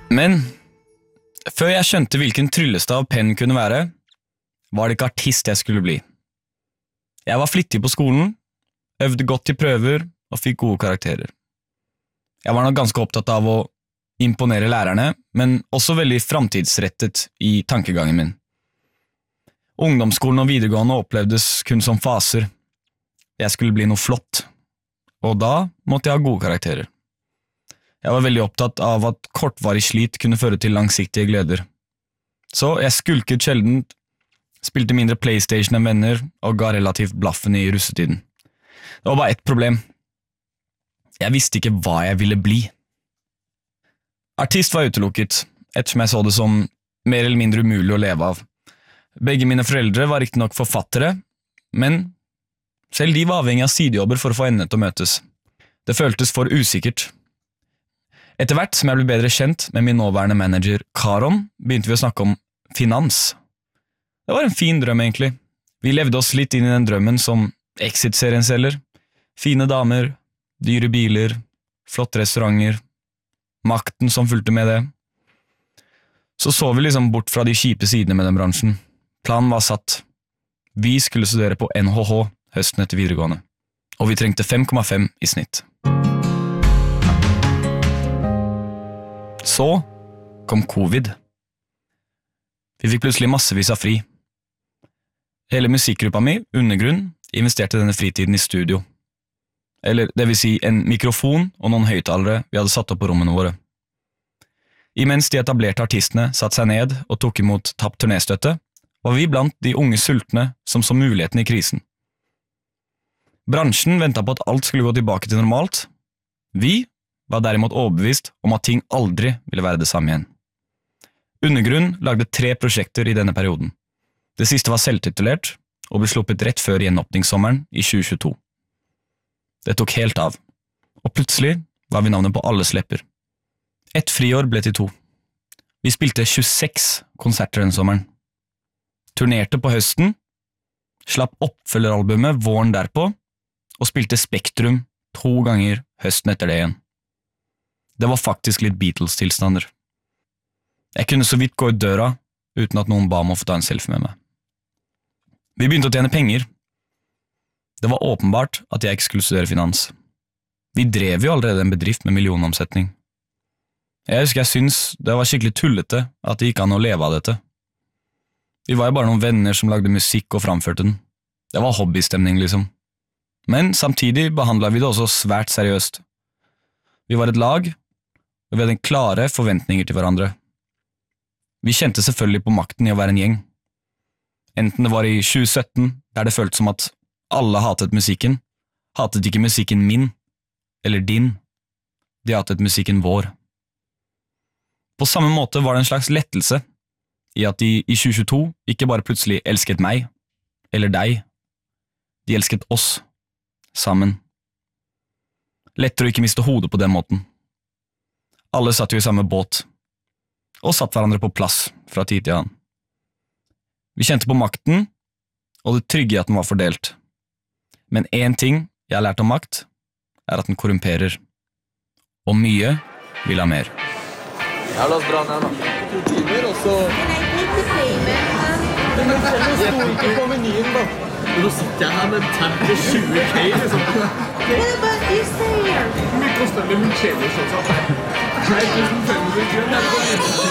Men før jeg skjønte hvilken tryllestav penn kunne være, var det ikke artist jeg skulle bli. Jeg var flittig på skolen, øvde godt til prøver og fikk gode karakterer. Jeg var nok ganske opptatt av å imponere lærerne, men også veldig framtidsrettet i tankegangen min. Ungdomsskolen og videregående opplevdes kun som faser. Jeg skulle bli noe flott, og da måtte jeg ha gode karakterer. Jeg var veldig opptatt av at kortvarig slit kunne føre til langsiktige gleder. Så jeg skulket sjeldent, spilte mindre PlayStation enn venner og ga relativt blaffen i russetiden. Det var bare ett problem. Jeg visste ikke hva jeg ville bli. Artist var utelukket, ettersom jeg så det som mer eller mindre umulig å leve av. Begge mine foreldre var riktig nok forfattere, men selv de var avhengig av sidejobber for å få endene til å møtes. Det føltes for usikkert. Etter hvert som jeg ble bedre kjent med min nåværende manager Karon, begynte vi å snakke om finans. Det var en fin drøm egentlig. Vi levde oss litt inn i den drømmen som Exit-serien selger. Fine damer, dyre biler, flotte restauranter, makten som fulgte med det. Så vi liksom bort fra de kjipe sidene med den bransjen. Planen var satt. Vi skulle studere på NHH høsten etter videregående, og vi trengte 5,5 i snitt. Så kom covid. Vi fikk plutselig massevis av fri. Hele musikkgruppa mi, Undergrunn, investerte denne fritiden i studio. Eller det vil si en mikrofon og noen høyttalere vi hadde satt opp på rommene våre. Imens de etablerte artistene satt seg ned og tok imot tapt turnéstøtte, var vi blant de unge sultne som så muligheten i krisen. Bransjen ventet på at alt skulle gå tilbake til normalt. Vi var derimot overbevist om at ting aldri ville være det samme igjen. Undergrunn lagde 3 prosjekter i denne perioden. Det siste var selvtitulert, og ble sluppet rett før gjenåpningssommeren i 2022. Det tok helt av, og plutselig var vi navnet på alles lepper. Et friår ble til 2. Vi spilte 26 konserter denne sommeren. Turnerte på høsten, slapp oppfølgeralbumet våren derpå, og spilte Spektrum 2 ganger høsten etter det igjen. Det var faktisk litt Beatles-tilstander. Jeg kunne så vidt gå ut døra, uten at noen ba om å få ta en selfie med meg. Vi begynte å tjene penger. Det var åpenbart at jeg ikke skulle studere finans. Vi drev jo allerede en bedrift med millionomsetning. Jeg husker jeg syntes det var skikkelig tullete at det gikk an å leve av dette. Vi var jo bare noen venner som lagde musikk og framførte den. Det var hobbystemning liksom. Men samtidig behandlet vi det også svært seriøst. Vi var et lag, og vi hadde klare forventninger til hverandre. Vi kjente selvfølgelig på makten i å være en gjeng. Enten det var i 2017, der det føltes som at alle hatet musikken, hatet ikke musikken min, eller din. De hatet musikken vår. På samme måte var det en slags lettelse i at de i 2022 ikke bare plutselig elsket meg, eller deg. De elsket oss, sammen. Lettere å ikke miste hodet på den måten. Alle satt jo i samme båt, og satt hverandre på plass fra tid til annen. Vi kjente på makten, og det trygge i at den var fordelt. Men en ting jeg har lært om makt, er at den korrumperer. Og mye vil ha mer. Ja, la oss dra ned da. 2 timer, og så... Men det sto ikke på menyen da. Nå sitter jeg her med en tab på 20K, liksom. Hvor mye koster det med lunchello sånn satt her? 1500 kroner.